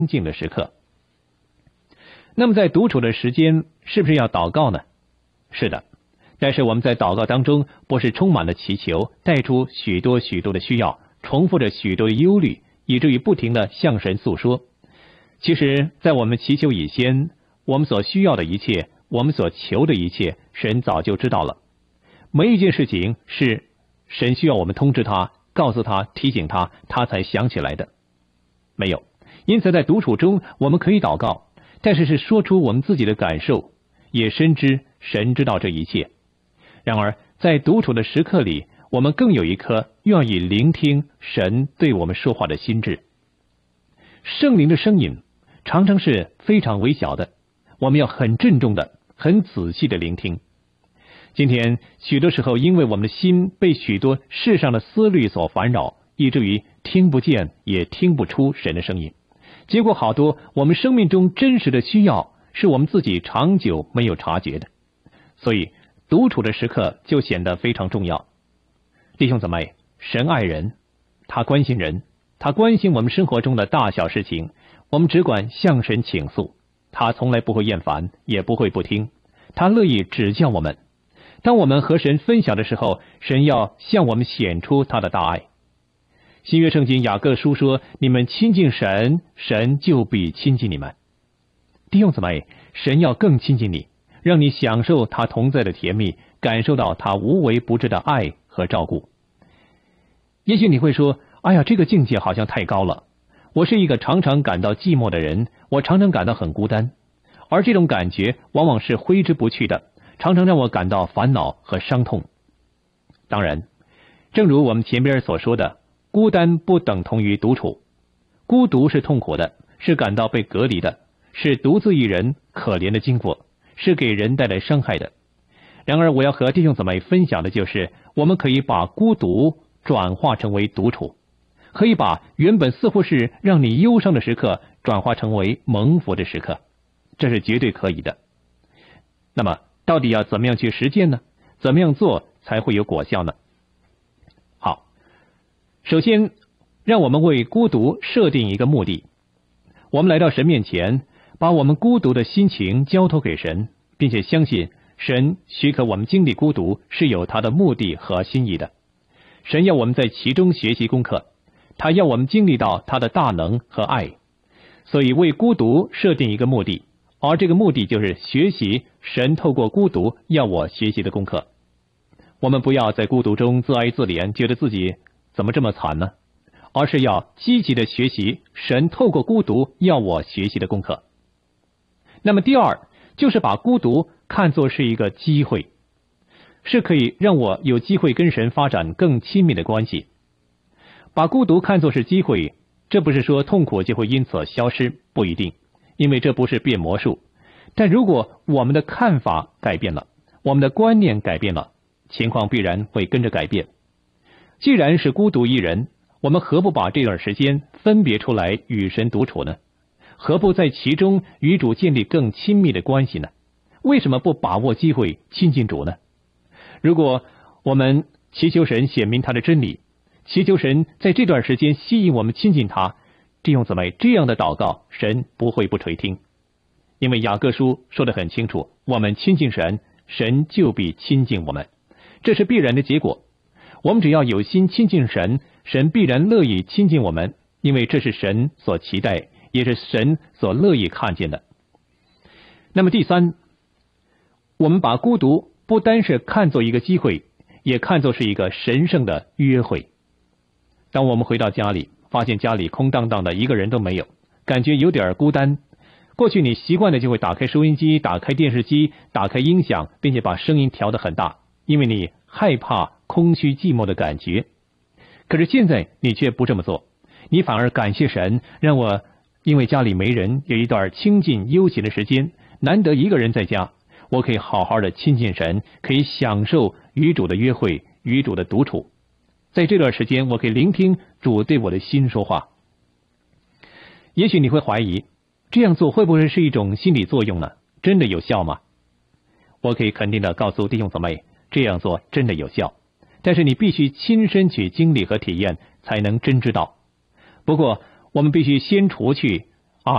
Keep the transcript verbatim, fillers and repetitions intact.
静的时刻。那么在独处的时间是不是要祷告呢？是的，但是我们在祷告当中不是充满了祈求，带出许多许多的需要，重复着许多的忧虑，以至于不停地向神诉说。其实在我们祈求以前，我们所需要的一切，我们所求的一切，神早就知道了。没一件事情是神需要我们通知他，告诉他，提醒他，他才想起来的，没有。因此在独处中我们可以祷告，但是是说出我们自己的感受，也深知神知道这一切。然而在独处的时刻里，我们更有一颗愿意聆听神对我们说话的心智。圣灵的声音常常是非常微小的，我们要很郑重的、很仔细的聆听。今天许多时候，因为我们的心被许多世上的思虑所烦扰，以至于听不见也听不出神的声音。结果好多我们生命中真实的需要，是我们自己长久没有察觉的。所以独处的时刻就显得非常重要。弟兄姊妹，神爱人，他关心人，他关心我们生活中的大小事情，我们只管向神倾诉，他从来不会厌烦，也不会不听，他乐意指教我们。当我们和神分享的时候，神要向我们显出他的大爱。新约圣经雅各书说，你们亲近神，神就必亲近你们。弟兄姊妹，神要更亲近你，让你享受他同在的甜蜜，感受到他无微不至的爱和照顾。也许你会说，哎呀，这个境界好像太高了，我是一个常常感到寂寞的人，我常常感到很孤单，而这种感觉往往是挥之不去的，常常让我感到烦恼和伤痛。当然，正如我们前边所说的，孤单不等同于独处，孤独是痛苦的，是感到被隔离的，是独自一人可怜的经过，是给人带来伤害的。然而我要和弟兄姊妹分享的就是，我们可以把孤独转化成为独处，可以把原本似乎是让你忧伤的时刻转化成为蒙福的时刻，这是绝对可以的。那么到底要怎么样去实践呢？怎么样做才会有果效呢？好，首先让我们为孤独设定一个目的。我们来到神面前，把我们孤独的心情交托给神，并且相信神许可我们经历孤独是有他的目的和心意的。神要我们在其中学习功课，他要我们经历到他的大能和爱。所以为孤独设定一个目的，而这个目的就是学习神透过孤独要我学习的功课。我们不要在孤独中自哀自怜，觉得自己怎么这么惨呢？而是要积极的学习神透过孤独要我学习的功课。那么第二，就是把孤独看作是一个机会，是可以让我有机会跟神发展更亲密的关系。把孤独看作是机会，这不是说痛苦就会因此消失，不一定，因为这不是变魔术。但如果我们的看法改变了，我们的观念改变了，情况必然会跟着改变。既然是孤独一人，我们何不把这段时间分别出来与神独处呢？何不在其中与主建立更亲密的关系呢？为什么不把握机会亲近主呢？如果我们祈求神显明他的真理，祈求神在这段时间吸引我们亲近他，弟兄姊妹，这样的祷告神不会不垂听。因为雅各书说得很清楚，我们亲近神，神就必亲近我们，这是必然的结果。我们只要有心亲近神，神必然乐意亲近我们，因为这是神所期待，也是神所乐意看见的。那么第三，我们把孤独不单是看作一个机会，也看作是一个神圣的约会。当我们回到家里，发现家里空荡荡的，一个人都没有，感觉有点孤单。过去你习惯的就会打开收音机，打开电视机，打开音响，并且把声音调得很大，因为你害怕空虚寂寞的感觉。可是现在你却不这么做，你反而感谢神，让我因为家里没人，有一段清静悠闲的时间，难得一个人在家，我可以好好的亲近神，可以享受与主的约会，与主的独处。在这段时间，我可以聆听主对我的心说话。也许你会怀疑，这样做会不会是一种心理作用呢？真的有效吗？我可以肯定的告诉弟兄姊妹，这样做真的有效，但是你必须亲身去经历和体验，才能真知道。不过我们必须先除去